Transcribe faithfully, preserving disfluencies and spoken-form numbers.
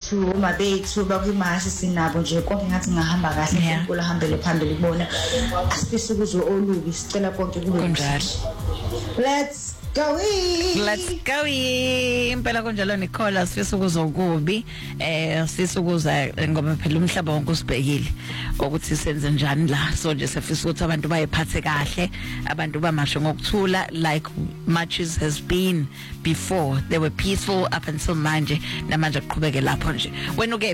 bethu uma bethu bakwimasi sinabo nje konke ngathi ngahamba kahle uNkulunkulu ahambele phambili kubona asifisa ukuzwe olubi sicela konke kube kunjalo. Let's go. Let's go. Impela kunjalo Nicola sifisa ukuzokubi eh sifisa ukuza ngoba phela umhlaba wonke usibhekile ukuthi senze njani la so nje sifisa ukuthi abantu bayephathe kahle abantu bamasho ngokuthula like matches has been before they were peaceful up until manje namanje kuqhubeke lapho nje wena uke